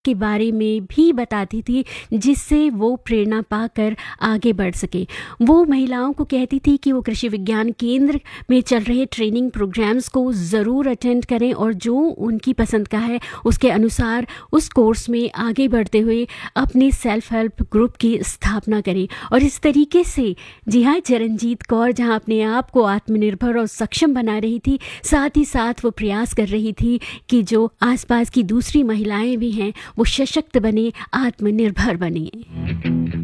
के बारे में भी बताती थी, जिससे वो प्रेरणा पाकर आगे बढ़ सके। वो महिलाओं को कहती थी कि वो कृषि विज्ञान केंद्र में चल रहे ट्रेनिंग प्रोग्राम्स को ज़रूर अटेंड करें और जो उनकी पसंद का है उसके अनुसार उस कोर्स में आगे बढ़ते हुए अपने सेल्फ हेल्प ग्रुप की स्थापना करें। और इस तरीके से जी हाँ, चरणजीत कौर जहाँ अपने आप को आत्मनिर्भर और सक्षम बना रही थी, साथ ही साथ वो प्रयास कर रही थी कि जो आसपास की दूसरी महिलाएं भी हैं वो सशक्त बने, आत्मनिर्भर बने।